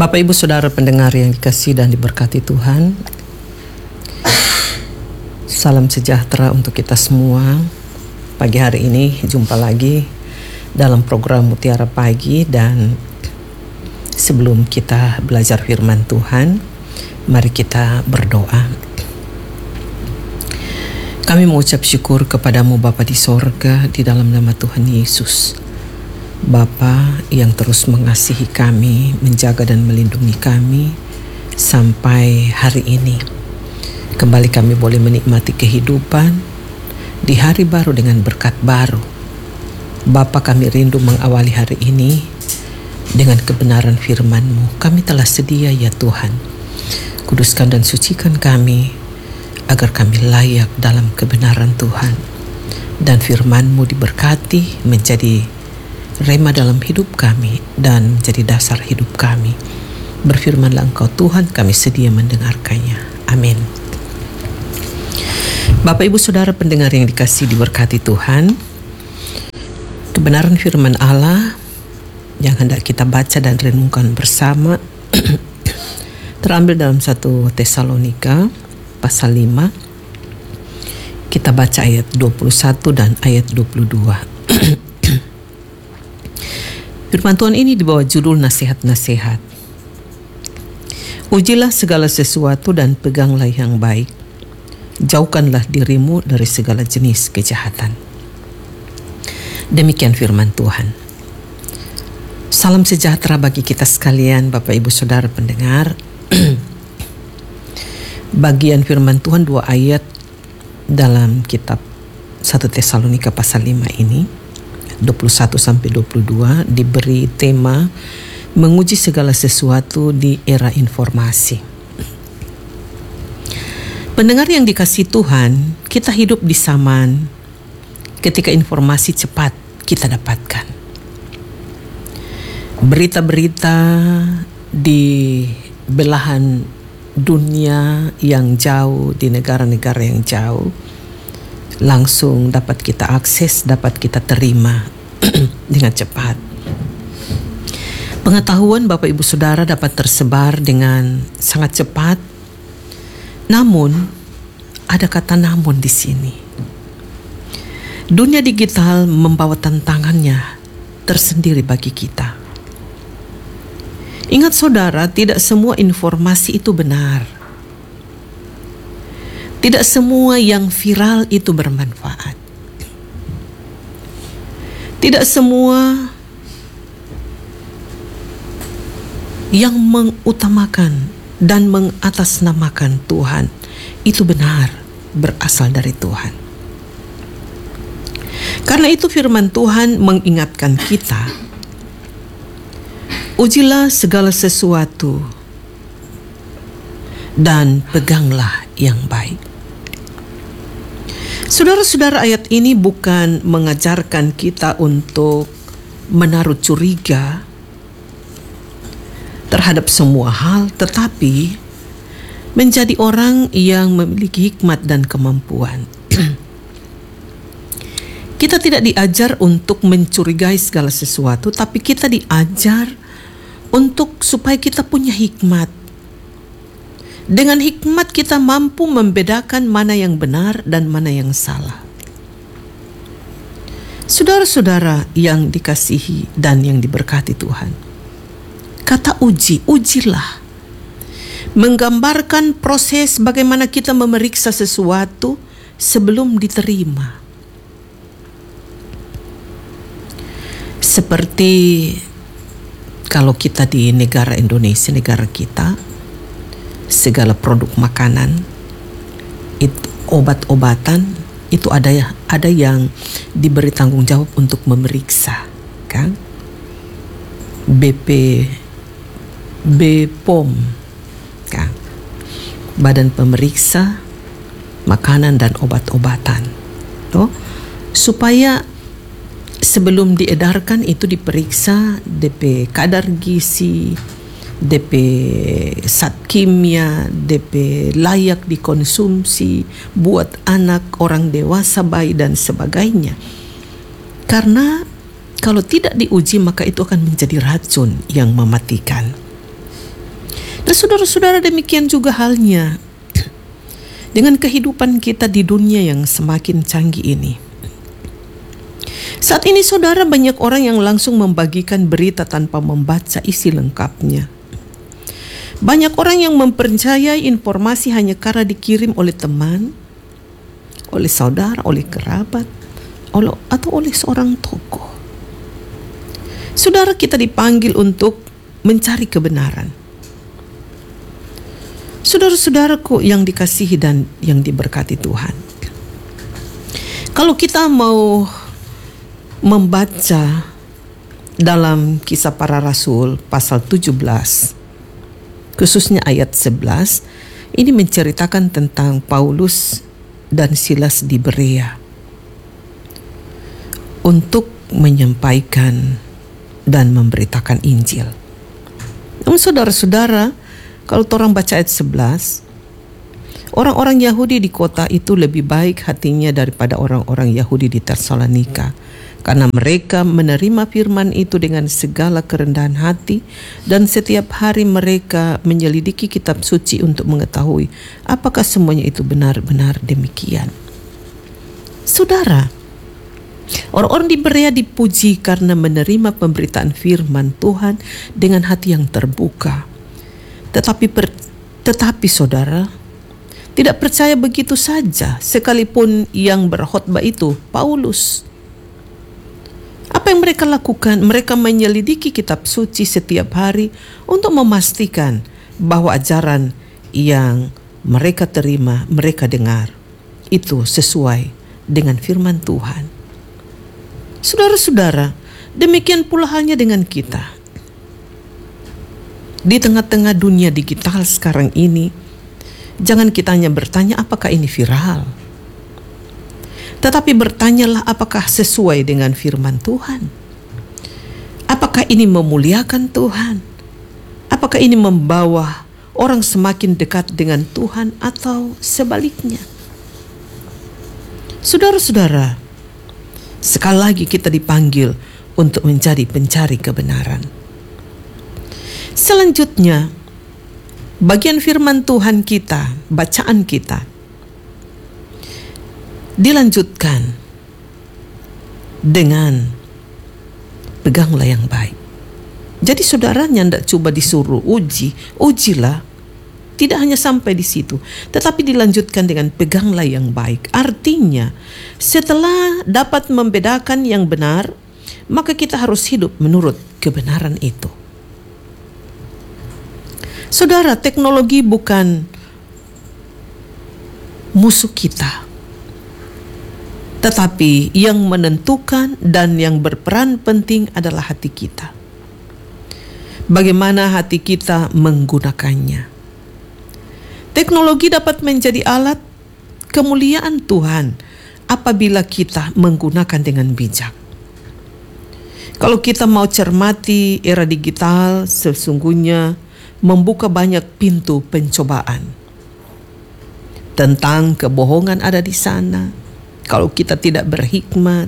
Bapak Ibu Saudara pendengar yang dikasihi dan diberkati Tuhan, salam sejahtera untuk kita semua. Pagi hari ini jumpa lagi dalam program Mutiara Pagi, dan sebelum kita belajar firman Tuhan, mari kita berdoa. Kami mengucap syukur kepadamu Bapa di sorga, di dalam nama Tuhan Yesus. Bapa yang terus mengasihi kami, menjaga dan melindungi kami sampai hari ini. Kembali kami boleh menikmati kehidupan di hari baru dengan berkat baru. Bapa, kami rindu mengawali hari ini dengan kebenaran firman-Mu. Kami telah sedia ya Tuhan. Kuduskan dan sucikan kami agar kami layak dalam kebenaran Tuhan. Dan firman-Mu diberkati menjadi rema dalam hidup kami dan menjadi dasar hidup kami. Berfirmanlah Engkau Tuhan, kami sedia mendengarkannya. Amin. Bapak Ibu Saudara pendengar yang dikasihi diberkati Tuhan, kebenaran firman Allah yang hendak kita baca dan renungkan bersama terambil dalam 1 Tesalonika pasal 5. Kita baca ayat 21 dan ayat 22. Firman Tuhan ini dibawa judul nasihat-nasihat. Ujilah segala sesuatu dan peganglah yang baik. Jauhkanlah dirimu dari segala jenis kejahatan. Demikian firman Tuhan. Salam sejahtera bagi kita sekalian, Bapak Ibu Saudara pendengar. Bagian firman Tuhan 2 ayat dalam kitab 1 Tesalonika pasal 5 ini, 21-22, diberi tema menguji segala sesuatu di era informasi. Pendengar yang dikasihi Tuhan, kita hidup di zaman ketika informasi cepat kita dapatkan. Berita-berita di belahan dunia yang jauh, di negara-negara yang jauh, langsung dapat kita akses, dapat kita terima dengan cepat. Pengetahuan Bapak Ibu Saudara dapat tersebar dengan sangat cepat. Namun, ada kata namun di sini. Dunia digital membawa tantangannya tersendiri bagi kita. Ingat saudara, tidak semua informasi itu benar. Tidak semua yang viral itu bermanfaat. Tidak semua yang mengutamakan dan mengatasnamakan Tuhan itu benar berasal dari Tuhan. Karena itu firman Tuhan mengingatkan kita, ujilah segala sesuatu dan peganglah yang baik. Saudara-saudara, ayat ini bukan mengajarkan kita untuk menaruh curiga terhadap semua hal, tetapi menjadi orang yang memiliki hikmat dan kemampuan. Kita tidak diajar untuk mencurigai segala sesuatu, tapi kita diajar untuk supaya kita punya hikmat. Dengan hikmat kita mampu membedakan mana yang benar dan mana yang salah. Saudara-saudara yang dikasihi dan yang diberkati Tuhan, kata uji, ujilah, menggambarkan proses bagaimana kita memeriksa sesuatu sebelum diterima. Seperti kalau kita di negara Indonesia, negara kita, segala produk makanan, itu obat-obatan, itu ada yang diberi tanggung jawab untuk memeriksa, kan? BPOM, kan? Badan Pemeriksa Makanan dan Obat-obatan, toh, supaya sebelum diedarkan itu diperiksa DP kadar gizi, DP zat kimia, DP layak dikonsumsi buat anak, orang dewasa, bayi dan sebagainya. Karena kalau tidak diuji maka itu akan menjadi racun yang mematikan. Dan saudara-saudara, demikian juga halnya dengan kehidupan kita di dunia yang semakin canggih ini. Saat ini saudara, banyak orang yang langsung membagikan berita tanpa membaca isi lengkapnya. Banyak orang yang mempercayai informasi hanya karena dikirim oleh teman, oleh saudara, oleh kerabat, atau oleh seorang tokoh. Saudara, kita dipanggil untuk mencari kebenaran. Saudara-saudaraku yang dikasihi dan yang diberkati Tuhan, kalau kita mau membaca dalam Kisah Para Rasul pasal 17, khususnya ayat 11, ini menceritakan tentang Paulus dan Silas di Berea untuk menyampaikan dan memberitakan Injil. Namun saudara-saudara, kalau orang baca ayat 11, orang-orang Yahudi di kota itu lebih baik hatinya daripada orang-orang Yahudi di Tesalonika, karena mereka menerima firman itu dengan segala kerendahan hati, dan setiap hari mereka menyelidiki kitab suci untuk mengetahui apakah semuanya itu benar-benar demikian. Saudara, orang-orang di Berea dipuji karena menerima pemberitaan firman Tuhan dengan hati yang terbuka. Tetapi saudara, tidak percaya begitu saja sekalipun yang berkhotbah itu Paulus. Apa yang mereka lakukan? Mereka menyelidiki kitab suci setiap hari untuk memastikan bahwa ajaran yang mereka terima, mereka dengar, itu sesuai dengan firman Tuhan. Saudara-saudara, demikian pula halnya dengan kita. Di tengah-tengah dunia digital sekarang ini, jangan kita hanya bertanya apakah ini viral, tetapi bertanyalah apakah sesuai dengan firman Tuhan. Apakah ini memuliakan Tuhan? Apakah ini membawa orang semakin dekat dengan Tuhan atau sebaliknya? Saudara-saudara, sekali lagi kita dipanggil untuk menjadi pencari kebenaran. Selanjutnya, bagian firman Tuhan kita, bacaan kita, dilanjutkan dengan peganglah yang baik. Jadi saudaranya tidak coba disuruh ujilah. Tidak hanya sampai di situ, tetapi dilanjutkan dengan peganglah yang baik. Artinya, setelah dapat membedakan yang benar, maka kita harus hidup menurut kebenaran itu. Saudara, teknologi bukan musuh kita, tetapi yang menentukan dan yang berperan penting adalah hati kita. Bagaimana hati kita menggunakannya. Teknologi dapat menjadi alat kemuliaan Tuhan apabila kita menggunakan dengan bijak. Kalau kita mau cermati era digital, sesungguhnya membuka banyak pintu pencobaan. Tentang kebohongan ada di sana, kalau kita tidak berhikmat.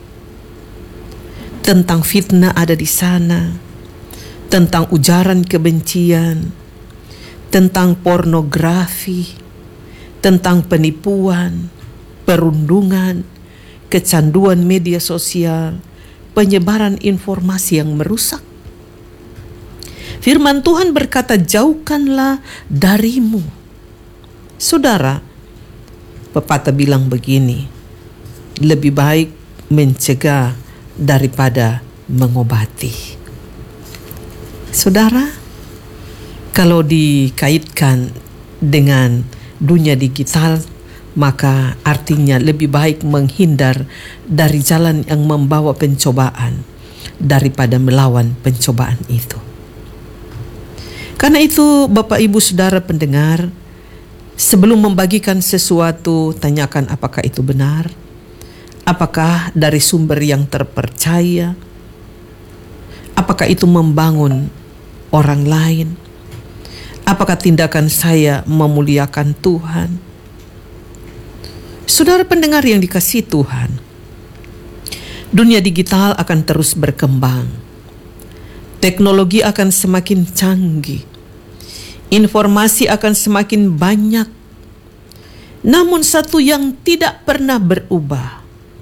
Tentang fitnah ada di sana, tentang ujaran kebencian, tentang pornografi, tentang penipuan, perundungan, kecanduan media sosial, penyebaran informasi yang merusak. Firman Tuhan berkata, jauhkanlah darimu. Saudara, pepatah bilang begini, lebih baik mencegah daripada mengobati. Saudara, kalau dikaitkan dengan dunia digital, maka artinya lebih baik menghindar dari jalan yang membawa pencobaan daripada melawan pencobaan itu. Karena itu, Bapak Ibu Saudara pendengar, sebelum membagikan sesuatu, tanyakan apakah itu benar, apakah dari sumber yang terpercaya, apakah itu membangun orang lain, apakah tindakan saya memuliakan Tuhan. Saudara pendengar yang dikasihi Tuhan, dunia digital akan terus berkembang. Teknologi akan semakin canggih. Informasi akan semakin banyak, namun satu yang tidak pernah berubah,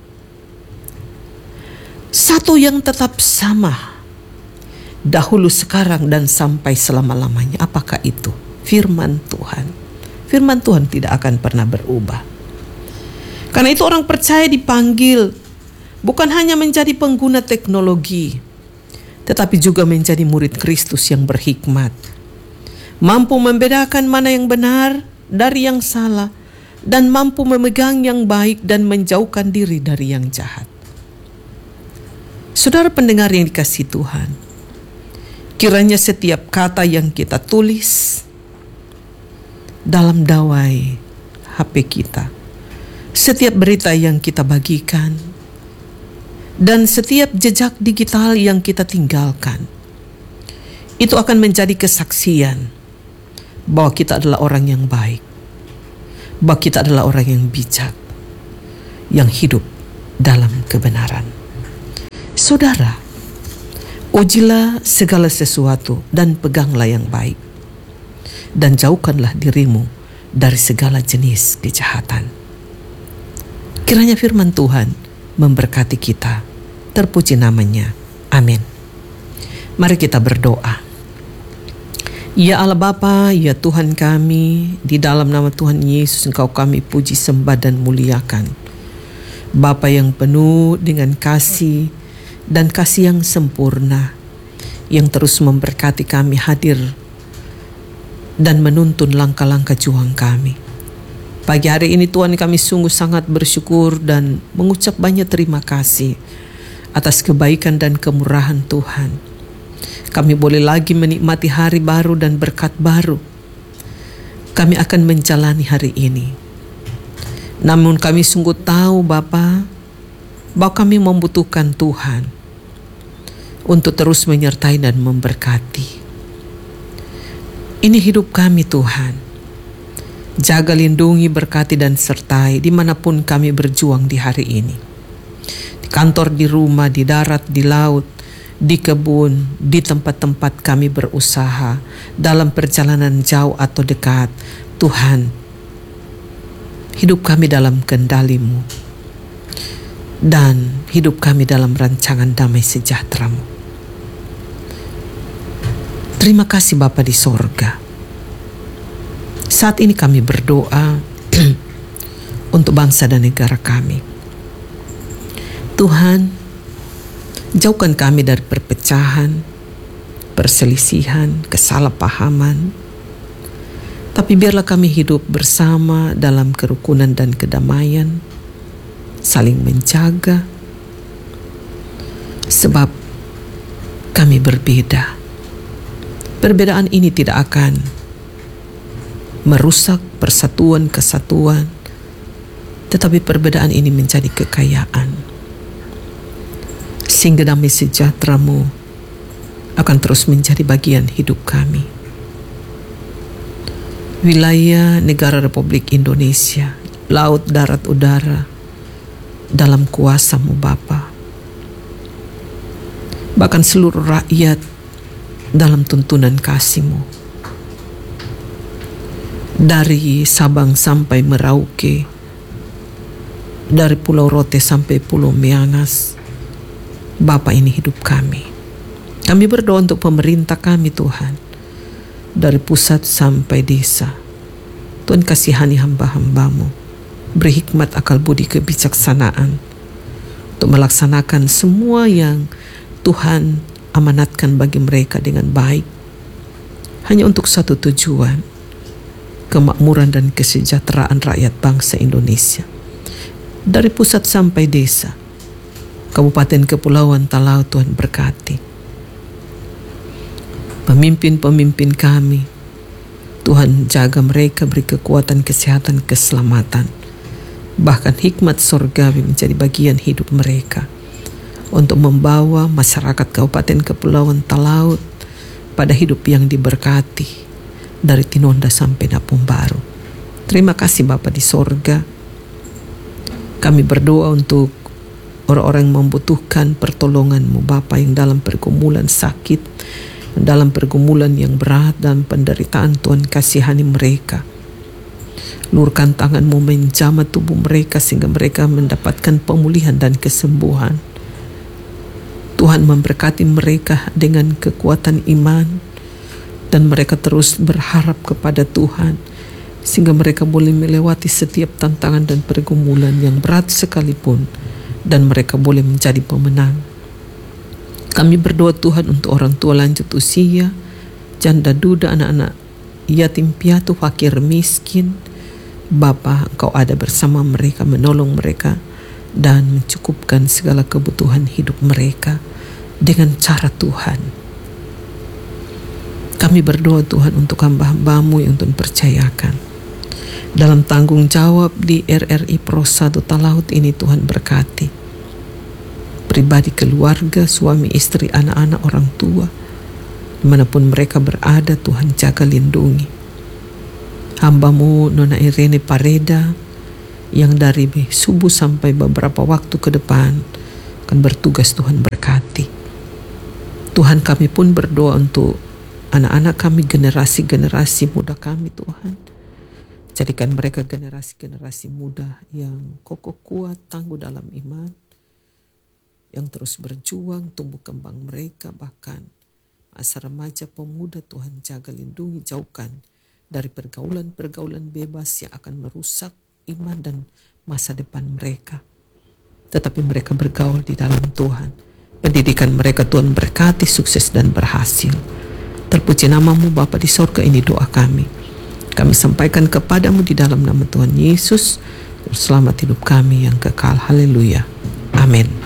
satu yang tetap sama, dahulu, sekarang, dan sampai selama-lamanya. Apakah itu? Firman Tuhan. Firman Tuhan tidak akan pernah berubah. Karena itu orang percaya dipanggil bukan hanya menjadi pengguna teknologi, tetapi juga menjadi murid Kristus yang berhikmat, mampu membedakan mana yang benar dari yang salah, dan mampu memegang yang baik dan menjauhkan diri dari yang jahat. Saudara pendengar yang dikasihi Tuhan, kiranya setiap kata yang kita tulis dalam dawai HP kita, setiap berita yang kita bagikan, dan setiap jejak digital yang kita tinggalkan, itu akan menjadi kesaksian bahwa kita adalah orang yang baik, bahwa kita adalah orang yang bijak, yang hidup dalam kebenaran. Saudara, ujilah segala sesuatu dan peganglah yang baik, dan jauhkanlah dirimu dari segala jenis kejahatan. Kiranya firman Tuhan memberkati kita. Terpuji namanya. Amin. Mari kita berdoa. Ya Allah Bapa, ya Tuhan kami, di dalam nama Tuhan Yesus Engkau kami puji, sembah dan muliakan. Bapa yang penuh dengan kasih dan kasih yang sempurna, yang terus memberkati kami hadir dan menuntun langkah-langkah juang kami. Pagi hari ini Tuhan, kami sungguh sangat bersyukur dan mengucap banyak terima kasih atas kebaikan dan kemurahan Tuhan. Kami boleh lagi menikmati hari baru dan berkat baru. Kami akan menjalani hari ini. Namun kami sungguh tahu Bapa, bahwa kami membutuhkan Tuhan untuk terus menyertai dan memberkati. Ini hidup kami Tuhan. Jaga, lindungi, berkati dan sertai dimanapun kami berjuang di hari ini. Di kantor, di rumah, di darat, di laut, di kebun, di tempat-tempat kami berusaha, dalam perjalanan jauh atau dekat. Tuhan, hidup kami dalam kendali-Mu, dan hidup kami dalam rancangan damai sejahtera-Mu. Terima kasih Bapa di sorga. Saat ini kami berdoa untuk bangsa dan negara kami. Tuhan, jauhkan kami dari perpecahan, perselisihan, kesalahpahaman. Tapi biarlah kami hidup bersama dalam kerukunan dan kedamaian, saling menjaga. Sebab kami berbeda. Perbedaan ini tidak akan merusak persatuan kesatuan, tetapi perbedaan ini menjadi kekayaan, sehingga damai sejahtera-Mu akan terus menjadi bagian hidup kami. Wilayah negara Republik Indonesia, laut, darat, udara, dalam kuasa-Mu Bapa. Bahkan seluruh rakyat dalam tuntunan kasih-Mu. Dari Sabang sampai Merauke, dari Pulau Rote sampai Pulau Miangas, Bapa, ini hidup kami. Kami berdoa untuk pemerintah kami Tuhan, dari pusat sampai desa. Tuhan kasihani hamba-hamba-Mu, beri hikmat, akal budi, kebijaksanaan untuk melaksanakan semua yang Tuhan amanatkan bagi mereka dengan baik, hanya untuk satu tujuan, kemakmuran dan kesejahteraan rakyat bangsa Indonesia. Dari pusat sampai desa, kabupaten, kepulauan, talaut, Tuhan berkati. Pemimpin-pemimpin kami, Tuhan jaga mereka, beri kekuatan, kesehatan, keselamatan. Bahkan hikmat surgawi menjadi bagian hidup mereka untuk membawa masyarakat kabupaten, kepulauan, talaut pada hidup yang diberkati dari Tinonda sampai Napung Baru. Terima kasih Bapa di sorga. Kami berdoa untuk orang-orang yang membutuhkan pertolongan-Mu Bapa, yang dalam pergumulan sakit, dalam pergumulan yang berat dan penderitaan. Tuhan, kasihani mereka. Lurkan tangan-Mu menjamah tubuh mereka sehingga mereka mendapatkan pemulihan dan kesembuhan. Tuhan, memberkati mereka dengan kekuatan iman dan mereka terus berharap kepada Tuhan sehingga mereka boleh melewati setiap tantangan dan pergumulan yang berat sekalipun dan mereka boleh menjadi pemenang. Kami berdoa Tuhan untuk orang tua lanjut usia, janda duda, anak-anak yatim piatu, fakir miskin. Bapa, Engkau ada bersama mereka, menolong mereka dan mencukupkan segala kebutuhan hidup mereka dengan cara Tuhan. Kami berdoa Tuhan untuk hamba-hamba-Mu yang Tuhan percayakan dalam tanggung jawab di RRI Pro 1 Talaut ini. Tuhan, berkati pribadi, keluarga, suami, istri, anak-anak, orang tua, dimanapun mereka berada. Tuhan, jaga lindungi hamba-Mu Nona Irene Pareda yang dari subuh sampai beberapa waktu ke depan akan bertugas. Tuhan, berkati. Tuhan, kami pun berdoa untuk anak-anak kami, generasi-generasi muda kami. Tuhan, jadikan mereka generasi-generasi muda yang kokoh, kuat, tangguh dalam iman, yang terus berjuang tumbuh kembang mereka, bahkan masa remaja pemuda. Tuhan, jaga lindungi, jauhkan dari pergaulan-pergaulan bebas yang akan merusak iman dan masa depan mereka. Tetapi mereka bergaul di dalam Tuhan. Pendidikan mereka Tuhan berkati, sukses dan berhasil. Terpuji nama-Mu Bapa di sorga, ini doa kami. Kami sampaikan kepadamu di dalam nama Tuhan Yesus, selamat hidup kami yang kekal. Haleluya. Amin.